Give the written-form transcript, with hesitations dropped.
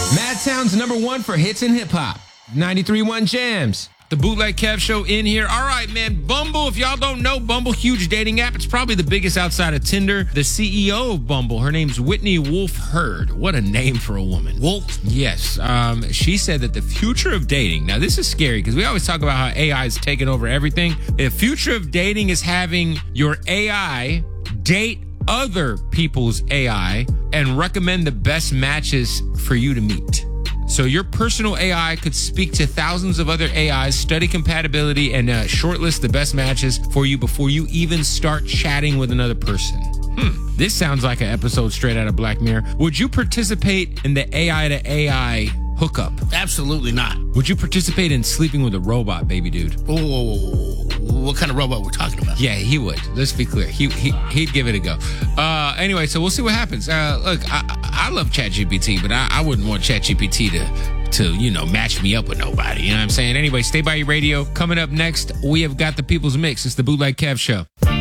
Madtown's #1 for hits and hip hop. 93.1 Jams. The Bootleg Kev Show in here. All right, man. Bumble, if y'all don't know, Bumble, huge dating app. It's probably the biggest outside of Tinder. The CEO of Bumble, her name's Whitney Wolfe Herd. What a name for a woman. Wolf? Yes. She said that the future of dating, now this is scary because we always talk about how AI is taking over everything. The future of dating is having your AI date other people's AI and recommend the best matches for you to meet. So your personal AI could speak to thousands of other AIs, study compatibility, and shortlist the best matches for you before you even start chatting with another person. This sounds like an episode straight out of Black Mirror. Would you participate in the AI to AI hookup? Absolutely not. Would you participate in sleeping with a robot, baby dude? Oh, what kind of robot we're talking about? Yeah, he would. Let's be clear. He'd give it a go. Anyway, so we'll see what happens. Look, I love ChatGPT, but I wouldn't want ChatGPT to match me up with nobody. You know what I'm saying? Anyway, stay by your radio. Coming up next, we have got the People's Mix. It's the Bootleg Kev Show.